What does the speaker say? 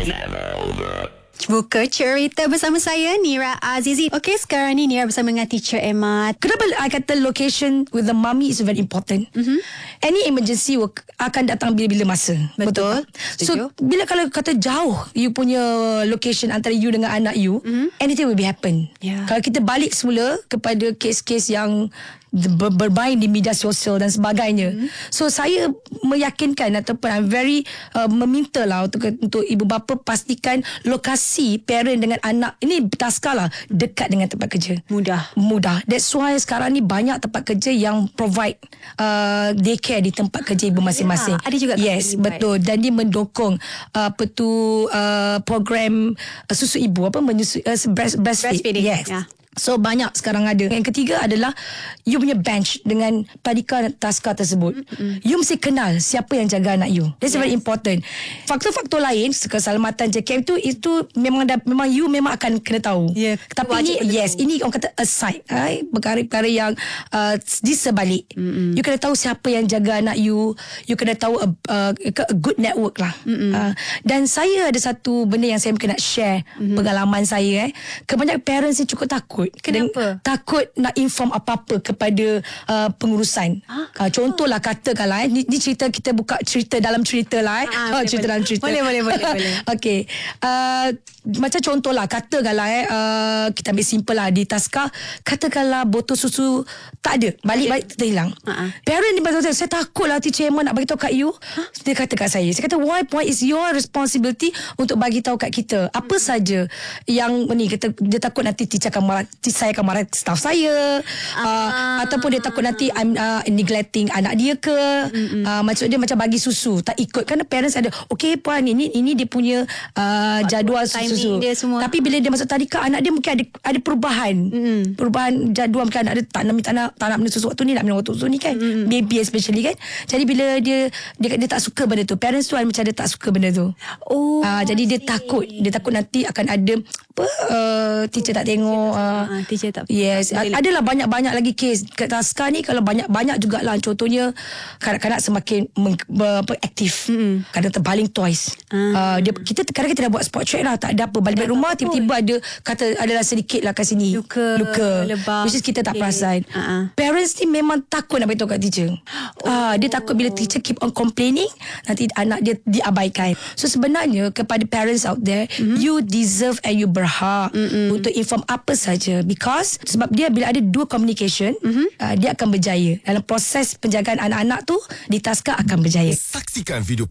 Buka cerita bersama saya, Nira Azizi. Okey, sekarang ni Nira bersama dengan Teacher Emma. Kenapa I kata location with the mummy is very important? Any emergency akan datang bila-bila masa. Betul. So bila kalau kata jauh you punya location antara you dengan anak you, anything will be happen. Kalau kita balik semula kepada kes-kes yang bermain di media sosial dan sebagainya. So saya meyakinkan ataupun I'm very meminta lah untuk ibu bapa pastikan lokasi parent dengan anak ini taska lah dekat dengan tempat kerja. Mudah. That's why sekarang ni banyak tempat kerja yang provide daycare di tempat kerja ibu masing-masing. Ada juga. Yes, betul. Dan dia mendukung program susu ibu breastfeeding. Yes. So banyak sekarang ada. Yang ketiga adalah you punya bench dengan tadika taska tersebut. You mesti kenal siapa yang jaga anak you. That's very important. Faktor-faktor lain keselamatan JKM itu memang you memang akan kena tahu. Tapi ini orang kata aside, perkara-perkara yang di sebalik. You kena tahu siapa yang jaga anak you. You kena tahu a good network lah. Dan saya ada satu benda yang saya mungkin nak share pengalaman saya. Kebanyakan parents ni cukup takut. Kenapa? Takut nak inform apa-apa kepada pengurusan. Contohlah katakanlah ni cerita, kita buka cerita dalam cerita lah. Cerita dalam cerita. Boleh. Okey. Macam contohlah katakanlah kita ambil simple lah di taska, katakanlah botol susu tak ada, balik-balik terhilang. Parent ni betul-betul saya takut lah Teacher Emma nak bagi tahu kat you. Dia kata kat saya kata why is your responsibility untuk bagi tahu kat kita apa saja yang ni kata dia takut nanti teacher akan marah, saya akan marah staff saya, ataupun dia takut nanti I'm neglecting anak dia ke. Maksud dia macam bagi susu tak ikut, kerana parents ada okey puan ini dia punya jadual susu dia semua. Tapi bila dia masuk tadika, anak dia mungkin ada perubahan jadual, mungkin anak dia tak nak minum susu waktu ni, nak minum waktu ni kan, baby especially kan. Jadi bila dia tak suka benda tu, parents tu macam dia tak suka benda tu. Jadi dia takut nanti akan ada teacher tak tengok, teacher tak. Yes, adalah banyak lagi kes kat taska ni. Kalau banyak jugalah, contohnya kanak-kanak semakin aktif, kadang terbaling twice. Kita kadang kita dah buat spot check lah, tak ada apa, balik rumah tiba-tiba ada kata adalah sedikit lah kat sini luka lebam, which is kita tak perasan. Parents ni memang takut nak beritahu kat teacher. Dia takut bila teacher keep on complaining, nanti anak dia diabaikan. So sebenarnya kepada parents out there, you deserve and you berhak untuk inform apa saja, because sebab dia bila ada dua communication, dia akan berjaya dalam proses penjagaan anak-anak tu di taska, akan berjaya. Saksikan video